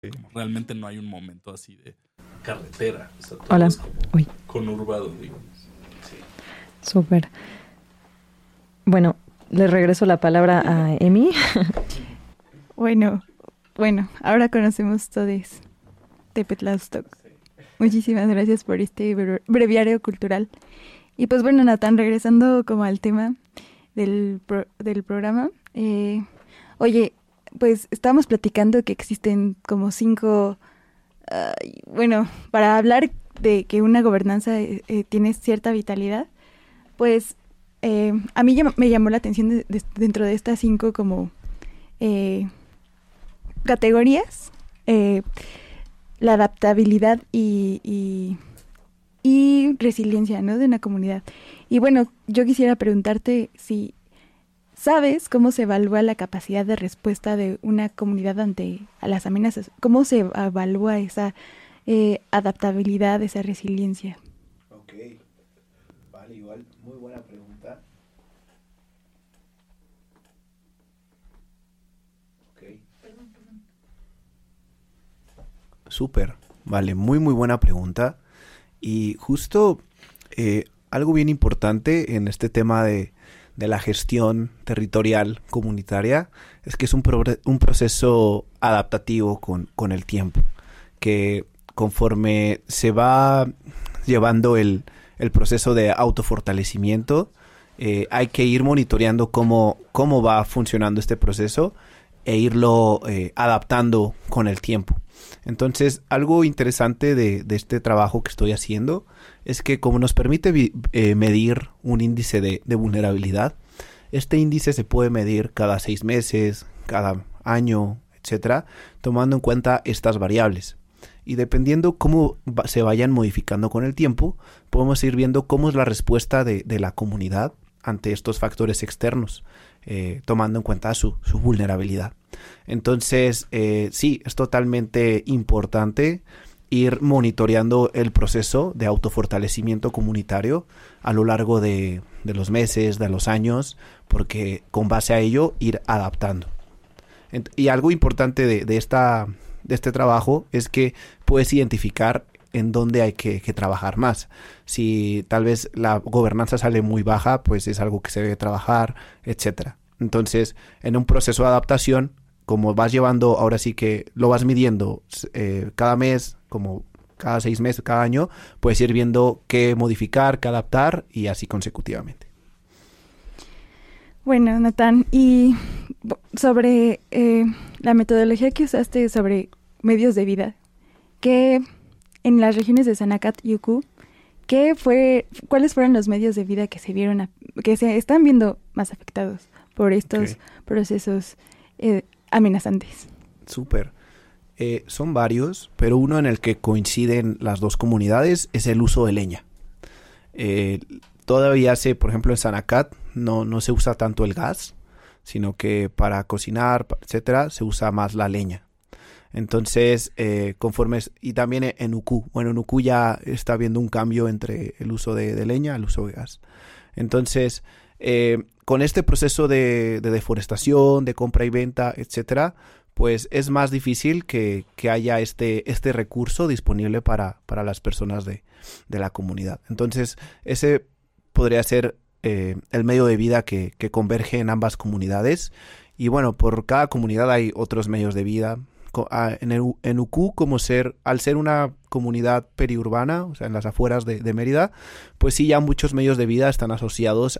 Como realmente no hay un momento así de carretera. O sea, todo Hola. es como Uy. conurbado, digamos. Sí. Súper. Bueno, le regreso la palabra a Emi. Bueno, ahora conocemos todos Tepetlastoc. Muchísimas gracias por este breviario cultural. Y pues bueno, Natán, regresando como al tema del programa. Oye, pues estábamos platicando que existen como 5... para hablar de que una gobernanza tiene cierta vitalidad, pues a mí me llamó la atención dentro de estas 5 como categorías, la adaptabilidad y resiliencia, ¿no?, de una comunidad. Y bueno, yo quisiera preguntarte si sabes cómo se evalúa la capacidad de respuesta de una comunidad a las amenazas. ¿Cómo se evalúa esa adaptabilidad, esa resiliencia? Ok, vale, igual, muy buena pregunta. Ok. Súper, vale, muy buena pregunta. Y justo algo bien importante en este tema de la gestión territorial comunitaria es que es un proceso adaptativo con el tiempo, que conforme se va llevando el proceso de autofortalecimiento, hay que ir monitoreando cómo va funcionando este proceso e irlo adaptando con el tiempo. Entonces, algo interesante de este trabajo que estoy haciendo es que como nos permite medir un índice de vulnerabilidad, este índice se puede medir cada 6 meses, cada año, etcétera, tomando en cuenta estas variables. Y dependiendo cómo se vayan modificando con el tiempo, podemos ir viendo cómo es la respuesta de la comunidad ante estos factores externos, tomando en cuenta su vulnerabilidad. Entonces, sí, es totalmente importante ir monitoreando el proceso de autofortalecimiento comunitario a lo largo de los meses, de los años, porque con base a ello ir adaptando. Y algo importante de este trabajo es que puedes identificar en dónde hay que trabajar más. Si tal vez la gobernanza sale muy baja, pues es algo que se debe trabajar, etcétera. Entonces, en un proceso de adaptación, como vas llevando, ahora sí que lo vas midiendo cada mes, como cada 6 meses, cada año, puedes ir viendo qué modificar, qué adaptar y así consecutivamente. Bueno, Natán, y sobre la metodología que usaste sobre medios de vida, que en las regiones de Sanakat y Uku, ¿cuáles fueron los medios de vida que se están viendo más afectados por estos procesos amenazantes? Súper. Son varios, pero uno en el que coinciden las dos comunidades es el uso de leña. Todavía por ejemplo en Sanakat no se usa tanto el gas, sino que para cocinar, etcétera, se usa más la leña. Entonces, y también en Uku. Bueno, en Uku ya está habiendo un cambio entre el uso de leña al uso de gas. Entonces, con este proceso de deforestación, de compra y venta, etcétera, pues es más difícil que haya este recurso disponible para las personas de la comunidad. Entonces, ese podría ser el medio de vida que converge en ambas comunidades. Y bueno, por cada comunidad hay otros medios de vida. En Uku, al ser una comunidad periurbana, o sea, en las afueras de Mérida, pues sí, ya muchos medios de vida están asociados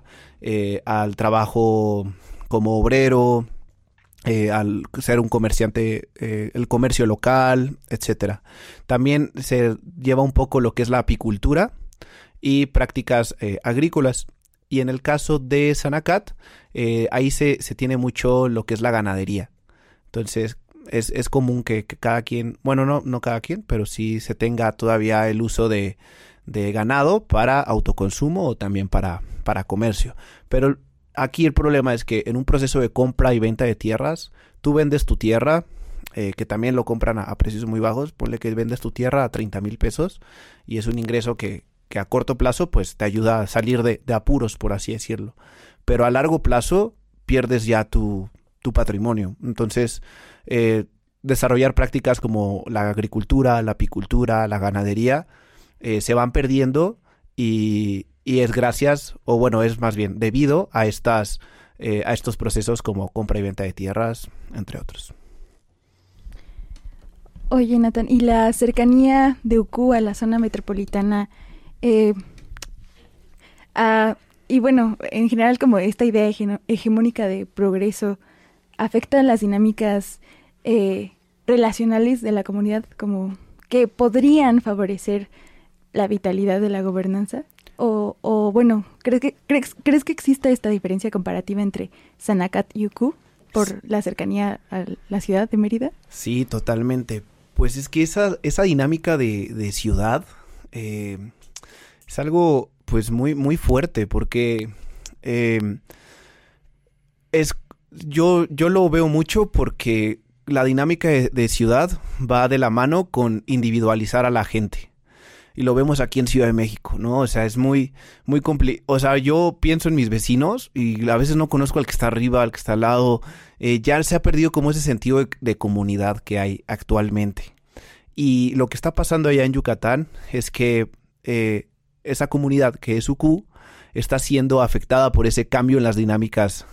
al trabajo como obrero, al ser un comerciante, el comercio local, etcétera. También se lleva un poco lo que es la apicultura y prácticas agrícolas. Y en el caso de Sanakat, ahí se tiene mucho lo que es la ganadería. Entonces, es común que cada quien, bueno, no cada quien, pero sí se tenga todavía el uso de ganado para autoconsumo o también para comercio. Pero aquí el problema es que en un proceso de compra y venta de tierras, tú vendes tu tierra, que también lo compran a precios muy bajos, ponle que vendes tu tierra a 30,000 pesos y es un ingreso que a corto plazo pues te ayuda a salir de apuros, por así decirlo. Pero a largo plazo pierdes ya tu patrimonio. Entonces, desarrollar prácticas como la agricultura, la apicultura, la ganadería, se van perdiendo y es gracias, o bueno, es más bien debido a estos procesos como compra y venta de tierras, entre otros. Oye, Nathan, ¿y la cercanía de UQ a la zona metropolitana? Y bueno, en general como esta idea hegemónica de progreso, ¿afecta las dinámicas relacionales de la comunidad como que podrían favorecer la vitalidad de la gobernanza? O bueno, ¿crees que existe esta diferencia comparativa entre Sanacat y UQ por la cercanía a la ciudad de Mérida? Sí, totalmente. Pues es que esa dinámica de ciudad es algo pues muy fuerte porque yo lo veo mucho porque la dinámica de ciudad va de la mano con individualizar a la gente. Y lo vemos aquí en Ciudad de México, ¿no? O sea, es muy complicado. O sea, yo pienso en mis vecinos y a veces no conozco al que está arriba, al que está al lado. Ya se ha perdido como ese sentido de comunidad que hay actualmente. Y lo que está pasando allá en Yucatán es que esa comunidad que es UQ está siendo afectada por ese cambio en las dinámicas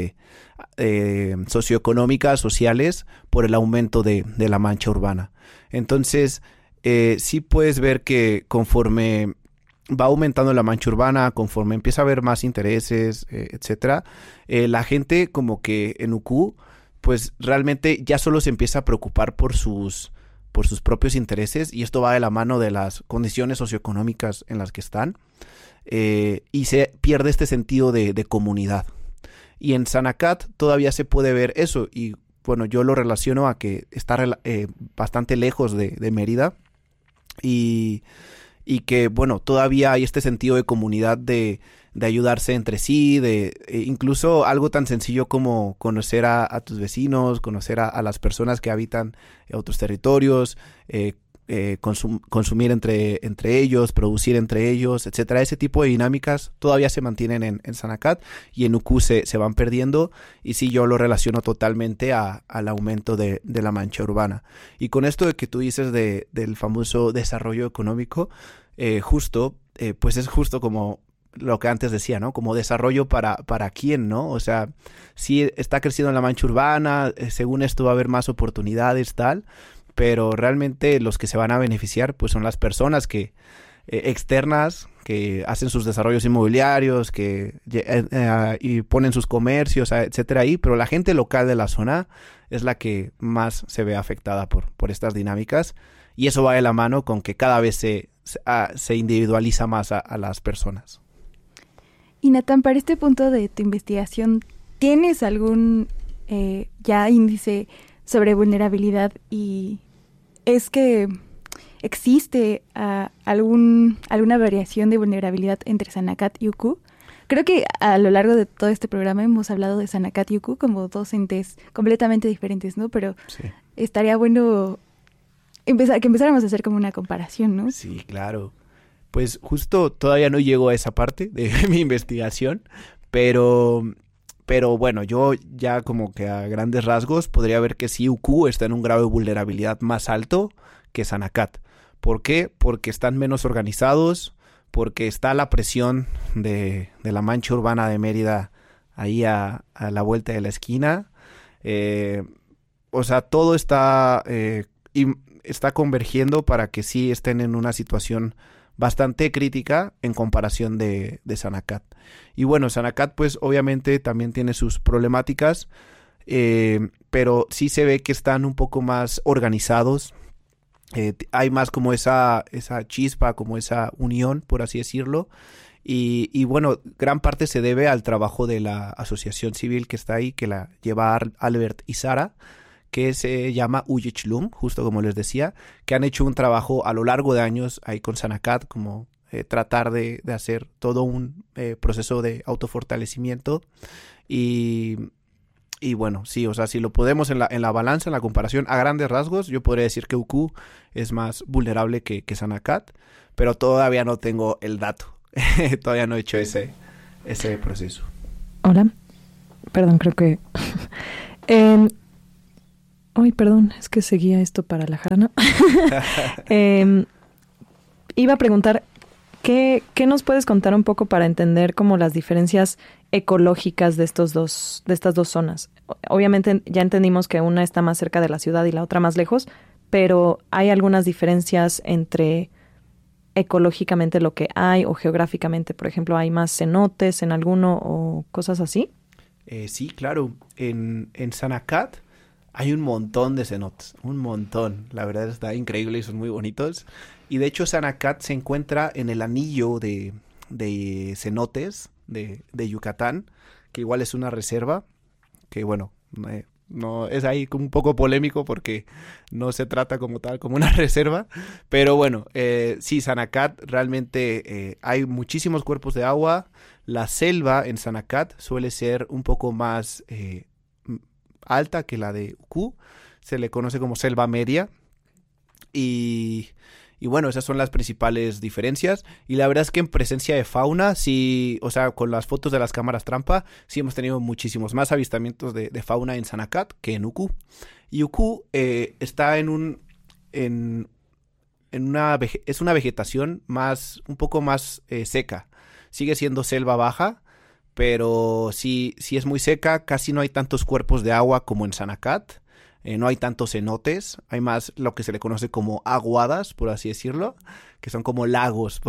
socioeconómicas, sociales, por el aumento de la mancha urbana. Entonces, sí puedes ver que conforme va aumentando la mancha urbana, conforme empieza a haber más intereses, etcétera, la gente como que en UQ, pues realmente ya solo se empieza a preocupar por sus propios intereses, y esto va de la mano de las condiciones socioeconómicas en las que están, y se pierde este sentido de comunidad. Y en Sanacat todavía se puede ver eso, y bueno, yo lo relaciono a que está bastante lejos de Mérida, y que bueno, todavía hay este sentido de comunidad, de ayudarse entre sí, incluso algo tan sencillo como conocer a tus vecinos, conocer a las personas que habitan otros territorios, consumir entre ellos, producir entre ellos, etcétera. Ese tipo de dinámicas todavía se mantienen en Sanacat, y en UQ se van perdiendo, y sí, yo lo relaciono totalmente al aumento de la mancha urbana. Y con esto de que tú dices del famoso desarrollo económico, pues es justo como lo que antes decía, ¿no? Como desarrollo para quién, ¿no? O sea, sí está creciendo la mancha urbana, según esto va a haber más oportunidades, tal, pero realmente los que se van a beneficiar pues son las personas que externas, que hacen sus desarrollos inmobiliarios, y ponen sus comercios, etcétera, ahí, pero la gente local de la zona es la que más se ve afectada por estas dinámicas, y eso va de la mano con que cada vez se individualiza más a las personas. Y Nathan, para este punto de tu investigación, ¿tienes algún ya índice sobre vulnerabilidad? Y es que existe alguna variación de vulnerabilidad entre Sanacat y UQ. Creo que a lo largo de todo este programa hemos hablado de Sanacat y UQ como dos entes completamente diferentes, ¿no? Pero sí, estaría bueno que empezáramos a hacer como una comparación, ¿no? Sí, claro. Pues justo todavía no llego a esa parte de mi investigación, pero bueno, yo ya como que a grandes rasgos podría ver que sí, UQ está en un grado de vulnerabilidad más alto que Sanacat. ¿Por qué? Porque están menos organizados, porque está la presión de la mancha urbana de Mérida ahí a la vuelta de la esquina. O sea, todo está convergiendo para que sí estén en una situación bastante crítica en comparación de Sanacat. Y bueno, Sanacat pues obviamente también tiene sus problemáticas, pero sí se ve que están un poco más organizados. Hay más como esa chispa, como esa unión, por así decirlo. Y bueno, gran parte se debe al trabajo de la asociación civil que está ahí, que la lleva Albert y Sara, que se llama Uyichlum, justo como les decía, que han hecho un trabajo a lo largo de años ahí con Sanacat, como tratar de hacer todo un proceso de autofortalecimiento. Y bueno, sí, o sea, si lo podemos en la balanza, en la comparación, a grandes rasgos, yo podría decir que UQ es más vulnerable que Sanacat, pero todavía no tengo el dato. Todavía no he hecho ese proceso. Hola. Perdón, creo que... Ay, perdón, es que seguía esto para la jarana. Iba a preguntar, ¿qué nos puedes contar un poco para entender como las diferencias ecológicas de estas dos zonas? Obviamente ya entendimos que una está más cerca de la ciudad y la otra más lejos, pero ¿hay algunas diferencias entre ecológicamente lo que hay o geográficamente? Por ejemplo, ¿hay más cenotes en alguno o cosas así? Sí, claro. En Sanacat hay un montón de cenotes, un montón. La verdad está increíble y son muy bonitos. Y de hecho Sanacat se encuentra en el anillo de cenotes de Yucatán, que igual es una reserva, que bueno, no es ahí un poco polémico porque no se trata como tal, como una reserva. Pero bueno, sí, Sanacat realmente hay muchísimos cuerpos de agua. La selva en Sanacat suele ser un poco más alta que la de Ucú. Se le conoce como selva media. Y bueno, esas son las principales diferencias. Y la verdad es que en presencia de fauna, sí, o sea, con las fotos de las cámaras trampa, sí hemos tenido muchísimos más avistamientos de fauna en Sanacat que en Ucú. Y Ucú está es una vegetación un poco más seca. Sigue siendo selva baja, pero sí es muy seca. Casi no hay tantos cuerpos de agua como en Sanacat. No hay tantos cenotes, hay más lo que se le conoce como aguadas, por así decirlo, que son como lagos.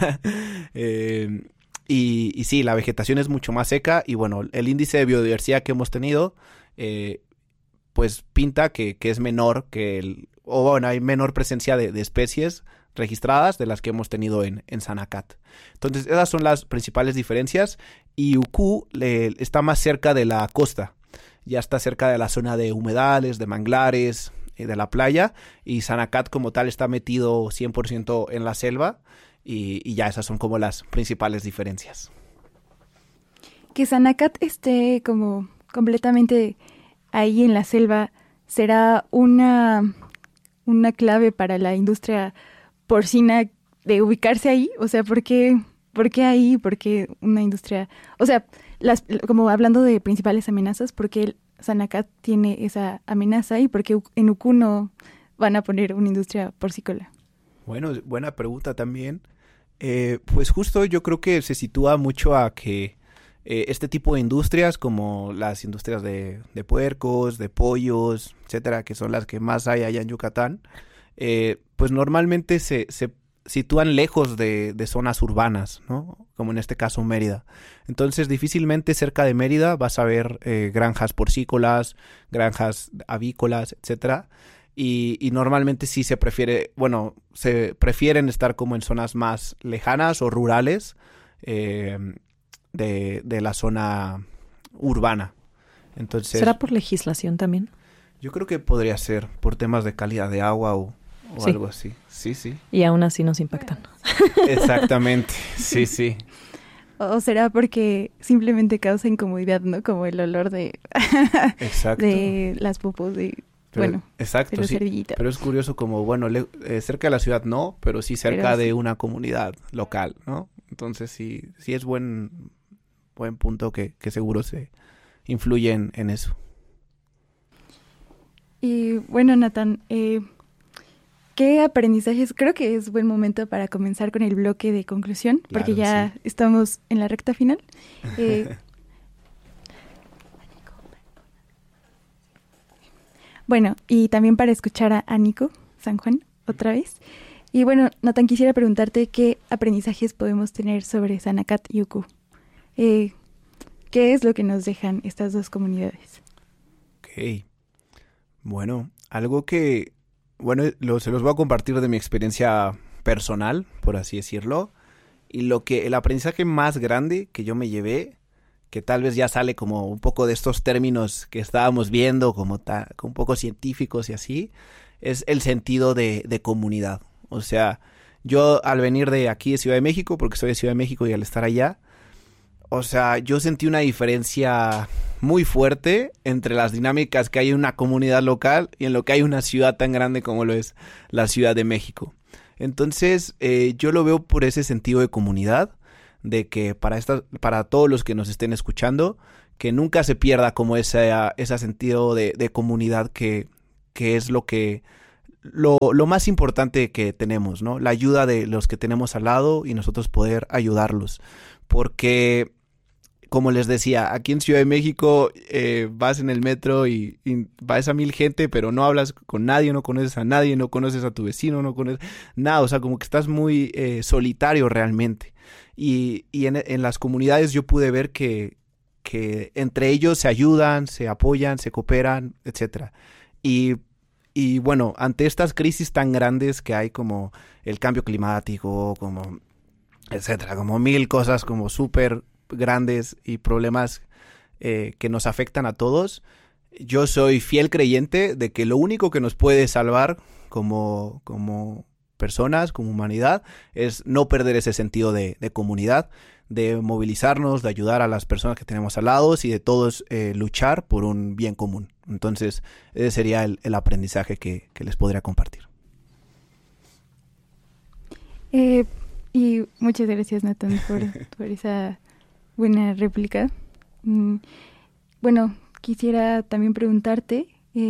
Y sí, la vegetación es mucho más seca y bueno, el índice de biodiversidad que hemos tenido, pues pinta que es menor o bueno, hay menor presencia de especies registradas de las que hemos tenido en Sanacat. Entonces, esas son las principales diferencias y Ucú está más cerca de la costa. Ya está cerca de la zona de humedales, de manglares, de la playa. Y Sanacat como tal está metido 100% en la selva. Y ya esas son como las principales diferencias. Que Sanacat esté como completamente ahí en la selva, ¿será una clave para la industria porcina de ubicarse ahí? O sea, ¿por qué ahí? ¿Por qué una industria? O sea, como hablando de principales amenazas, ¿por qué Sanacat tiene esa amenaza y por qué en Ucú no van a poner una industria porcícola? Bueno, buena pregunta también. Pues justo yo creo que se sitúa mucho a que este tipo de industrias, como las industrias de puercos, de pollos, etcétera, que son las que más hay allá en Yucatán, pues normalmente se sitúan lejos de zonas urbanas, ¿no? Como en este caso Mérida. Entonces difícilmente cerca de Mérida vas a ver granjas porcícolas, granjas avícolas, etcétera. Y normalmente sí se prefieren estar como en zonas más lejanas o rurales de la zona urbana. Entonces, ¿será por legislación también? Yo creo que podría ser por temas de calidad de agua o sí, algo así. Sí. Y aún así nos impactan. Exactamente, sí. ¿O será porque simplemente causa incomodidad, ¿no? Como el olor de de las popos exacto, de sí. cerdillita. Pero es curioso como, bueno, cerca de la ciudad no, pero sí cerca de una comunidad local, ¿no? Entonces sí es buen punto que seguro se influye en eso. Y bueno, Nathan, ¿qué aprendizajes? Creo que es buen momento para comenzar con el bloque de conclusión, porque ya sí, estamos en la recta final. Bueno, y también para escuchar a Nico San Juan otra vez. Y bueno, Nathan, quisiera preguntarte qué aprendizajes podemos tener sobre Sanacat y Ucú. ¿Qué es lo que nos dejan estas dos comunidades? Ok. Bueno, algo que... Bueno, se los voy a compartir de mi experiencia personal, por así decirlo. Y el aprendizaje más grande que yo me llevé, que tal vez ya sale como un poco de estos términos que estábamos viendo, como un poco científicos y así, es el sentido de comunidad. O sea, yo al venir de aquí de Ciudad de México, porque soy de Ciudad de México y al estar allá, o sea, yo sentí una diferencia muy fuerte entre las dinámicas que hay en una comunidad local y en lo que hay una ciudad tan grande como lo es la Ciudad de México. Entonces, yo lo veo por ese sentido de comunidad, de que para todos los que nos estén escuchando, que nunca se pierda como ese sentido de comunidad que que es lo más importante que tenemos, ¿no? La ayuda de los que tenemos al lado y nosotros poder ayudarlos. Porque, como les decía, aquí en Ciudad de México vas en el metro y vas a 1000 gente, pero no hablas con nadie, no conoces a nadie, no conoces a tu vecino, no conoces nada. O sea, como que estás muy solitario realmente. Y en las comunidades yo pude ver que entre ellos se ayudan, se apoyan, se cooperan, etcétera. Y bueno, ante estas crisis tan grandes que hay como el cambio climático, como etcétera, como 1000 cosas como súper grandes y problemas que nos afectan a todos, yo soy fiel creyente de que lo único que nos puede salvar como personas, como humanidad, es no perder ese sentido de comunidad, de movilizarnos, de ayudar a las personas que tenemos al lado y de todos luchar por un bien común. Entonces, ese sería el aprendizaje que les podría compartir. Y muchas gracias, Nathan, por esa buena réplica. Bueno, quisiera también preguntarte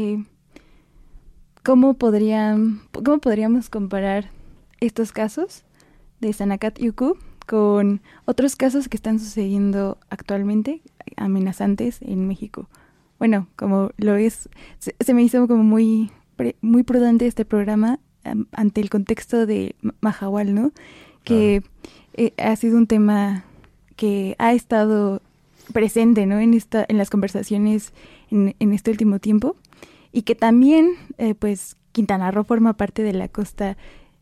¿cómo podríamos comparar estos casos de Sanakat Yuku con otros casos que están sucediendo actualmente, amenazantes en México? Bueno, como lo es, se me hizo como muy prudente este programa ante el contexto de Mahahual, ¿no? Que ha sido un tema que ha estado presente, ¿no? En las conversaciones en este último tiempo, y que también, pues, Quintana Roo forma parte de la costa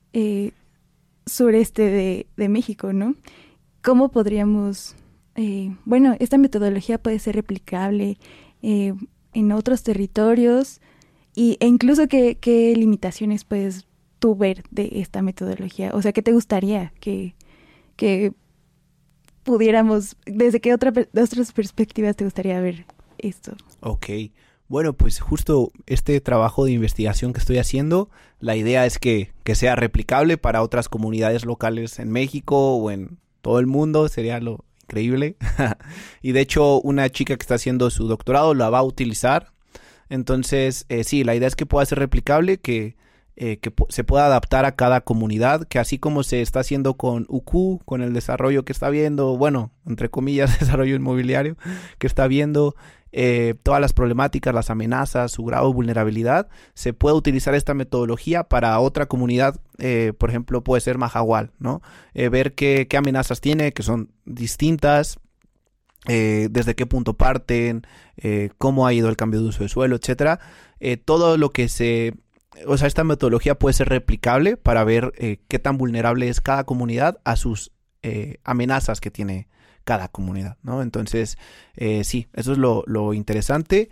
sureste de México, ¿no? ¿Cómo podríamos, esta metodología puede ser replicable en otros territorios e incluso qué limitaciones puedes tú ver de esta metodología? O sea, ¿qué te gustaría que pudiéramos, desde qué otras perspectivas te gustaría ver esto? Ok, bueno, pues justo este trabajo de investigación que estoy haciendo, la idea es que sea replicable para otras comunidades locales en México o en todo el mundo, sería lo increíble. Y de hecho, una chica que está haciendo su doctorado la va a utilizar. Entonces, sí, la idea es que pueda ser replicable, que se pueda adaptar a cada comunidad, que así como se está haciendo con UQ, con el desarrollo que está viendo, bueno, entre comillas, desarrollo inmobiliario que está viendo, todas las problemáticas, las amenazas, su grado de vulnerabilidad, se puede utilizar esta metodología para otra comunidad, por ejemplo, puede ser Mahahual, ¿no? Ver qué amenazas tiene, que son distintas, desde qué punto parten, cómo ha ido el cambio de uso de suelo, etcétera. Todo lo que esta metodología puede ser replicable para ver qué tan vulnerable es cada comunidad a sus amenazas que tiene cada comunidad, ¿no? Entonces, sí, eso es lo interesante.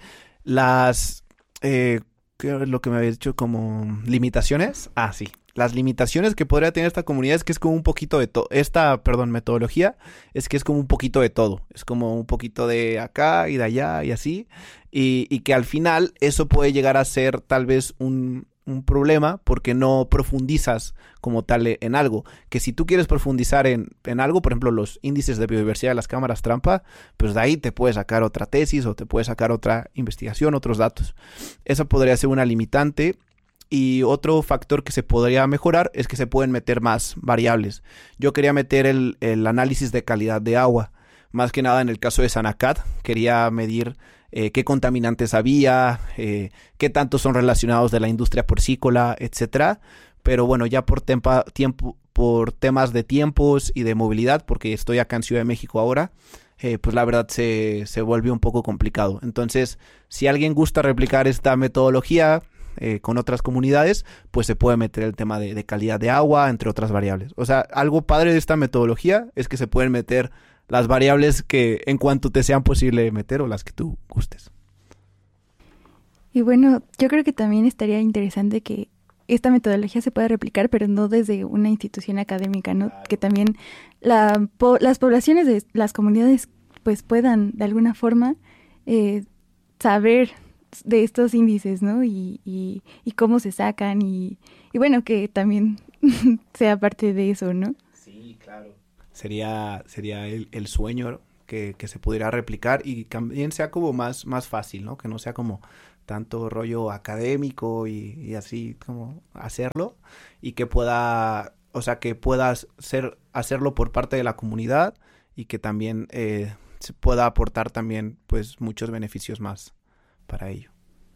¿Qué es lo que me había dicho como limitaciones? Sí. Las limitaciones que podría tener esta comunidad es que es como un poquito de todo. Metodología es que es como un poquito de todo. Es como un poquito de acá y de allá y así. Y que al final eso puede llegar a ser tal vez un problema porque no profundizas como tal en algo. Que si tú quieres profundizar en algo, por ejemplo, los índices de biodiversidad de las cámaras trampa, pues de ahí te puedes sacar otra tesis o te puedes sacar otra investigación, otros datos. Esa podría ser una limitante. Y otro factor que se podría mejorar es que se pueden meter más variables. Yo quería meter el análisis de calidad de agua. Más que nada en el caso de Sanakat, quería medir qué contaminantes había, qué tantos son relacionados de la industria porcícola, etcétera. Pero bueno, ya por temas de tiempos y de movilidad, porque estoy acá en Ciudad de México ahora, pues la verdad se volvió un poco complicado. Entonces, si alguien gusta replicar esta metodología con otras comunidades, pues se puede meter el tema de calidad de agua, entre otras variables. O sea, algo padre de esta metodología es que se pueden meter las variables que en cuanto te sean posible meter o las que tú gustes. Y bueno, yo creo que también estaría interesante que esta metodología se pueda replicar, pero no desde una institución académica, ¿no? Claro. Que también las poblaciones de las comunidades pues puedan de alguna forma saber de estos índices, ¿no? Y cómo se sacan y bueno, que también sea parte de eso, ¿no? Sí, claro. Sería el sueño que se pudiera replicar y también sea como más fácil, ¿no? Que no sea como tanto rollo académico y así como hacerlo, y que pueda, o sea, que puedas hacerlo por parte de la comunidad y que también se pueda aportar también pues muchos beneficios más para ello.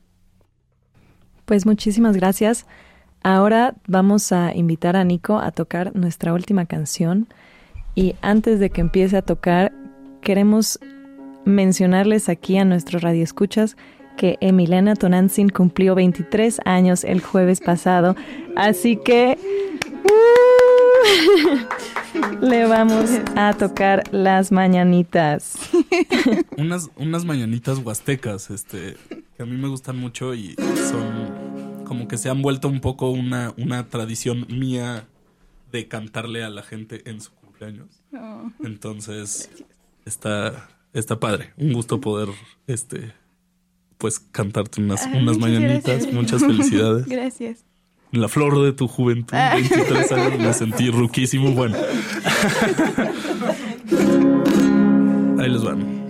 Pues muchísimas gracias. Ahora vamos a invitar a Nico a tocar nuestra última canción, y antes de que empiece a tocar queremos mencionarles aquí a nuestros radioescuchas que Emiliana Tonantzin cumplió 23 años el jueves pasado, así que le vamos a tocar las mañanitas. Unas mañanitas huastecas, que a mí me gustan mucho y son como que se han vuelto un poco una tradición mía de cantarle a la gente en su cumpleaños. Oh. Entonces, está padre. Un gusto poder, pues cantarte unas mañanitas. Gracias. Muchas felicidades. Gracias. La flor de tu juventud, 23 años, me sentí ruquísimo. Bueno. Ahí les van.